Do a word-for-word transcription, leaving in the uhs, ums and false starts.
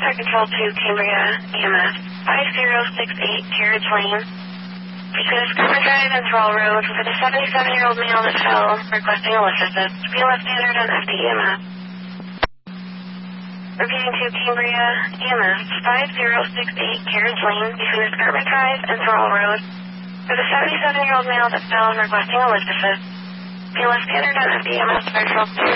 Star Control to Cambria, E M S, five zero six eight Carriage Lane. Between Escarpment Drive and Thrall Road for the seventy-seven-year-old male that fell, requesting a lift assist. B L S standard and F D E M S. Repeating to Cambria, E M S, five zero six eight Carriage Lane between Escarpment Drive and Thrall Road for the seventy-seven-year-old male that fell, requesting a lift assist. B L S standard and F D E M S, Star Control two.